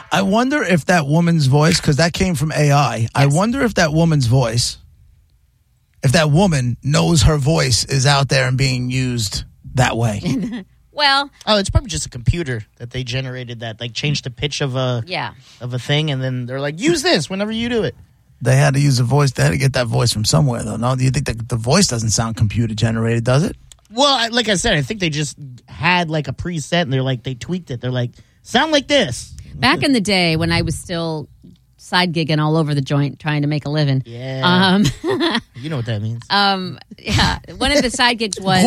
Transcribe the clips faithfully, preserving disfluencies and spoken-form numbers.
I wonder if that woman's voice, because that came from A I, yes. I wonder if that woman's voice, if that woman knows her voice is out there and being used that way. Well, oh, it's probably just a computer that they generated that like changed the pitch of a yeah. of a thing, and then they're like, use this whenever you do it. They had to use a voice. They had to get that voice from somewhere, though. No, do you think that the voice doesn't sound computer generated? Does it? Well, I, like I said, I think they just had like a preset, and they're like they tweaked it. They're like, sound like this. Back in the day when I was still side gigging all over the joint trying to make a living. Yeah. Um, you know what that means. Um, yeah. One of the side gigs was...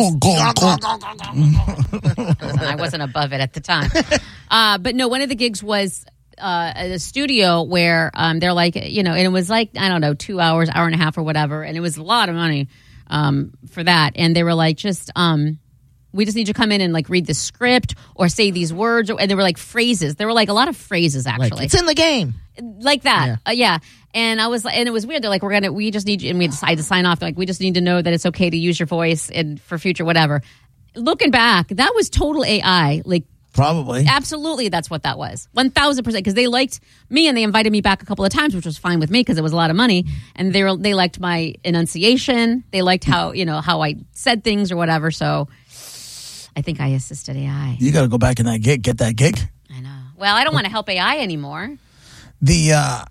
I wasn't above it at the time. Uh, but no, one of the gigs was uh, at a studio where um, they're like, you know, and it was like, I don't know, two hours, hour and a half or whatever. And it was a lot of money um, for that. And they were like, just... Um, we just need you to come in and like read the script or say these words. And they were like phrases. There were like a lot of phrases actually. Like, it's in the game. Like that. Yeah. Uh, yeah. And I was, and it was weird. They're like, we're going to, we just need you, and we decided to sign off. They're like, we just need to know that it's okay to use your voice and for future, whatever. Looking back, that was total A I. Like, probably. Absolutely. That's what that was. one thousand percent. Because they liked me and they invited me back a couple of times, which was fine with me because it was a lot of money. And they were, they liked my enunciation. They liked how, you know, how I said things or whatever. So, I think I assisted A I. You got to go back in that gig, get that gig. I know. Well, I don't want to help A I anymore. The, uh,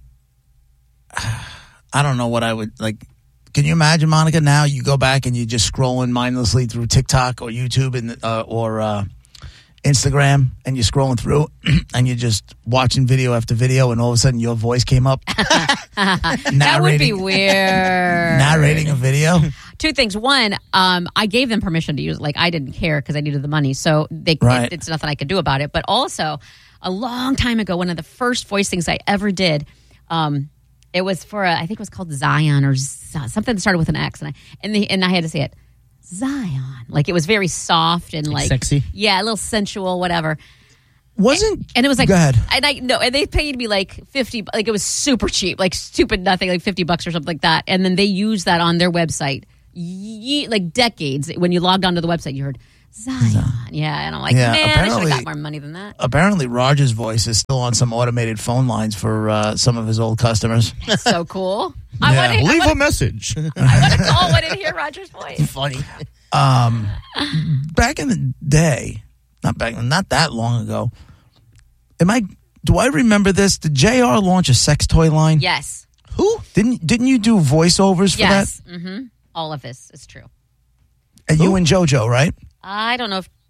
I don't know what I would, like, can you imagine, Monica, now you go back and you're just scrolling mindlessly through TikTok or YouTube and uh, or uh, Instagram, and you're scrolling through and you're just watching video after video, and all of a sudden your voice came up. That would be weird. Narrating a video. Two things. One, um, I gave them permission to use it. Like, I didn't care because I needed the money. So they, right. it, it's nothing I could do about it. But also, a long time ago, one of the first voice things I ever did, um, it was for, a, I think it was called Zion or Z- something that started with an X. And I, and, the, and I had to say it, Zion. Like, it was very soft and like, sexy. Yeah, a little sensual, whatever. Wasn't and, and it was like, go ahead. And I no, and they paid me like fifty, like it was super cheap, like stupid nothing, like fifty bucks or something like that. And then they used that on their website, ye- like decades. When you logged onto the website, you heard Zion, yeah, and I'm like, yeah, man, I should have got more money than that. Apparently, Roger's voice is still on some automated phone lines for uh, some of his old customers. That's so cool. I Yeah. want to Leave wanna, a message. I want to call one and hear Roger's voice. Funny. Um, back in the day, not back, not that long ago. Am I? Do I remember this? Did J R launch a sex toy line? Yes. Who didn't? Didn't you do voiceovers for yes. that? Mm-hmm. All of this is true. And you and JoJo, right? I don't know if